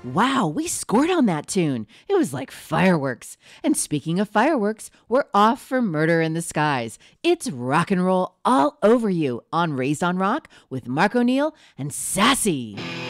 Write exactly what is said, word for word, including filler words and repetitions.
Wow, we scored on that tune. It was like fireworks. And speaking of fireworks, we're off for Murder in the Skies. It's rock and roll all over you on Raised on Rock with Mark O'Neill and Sassy.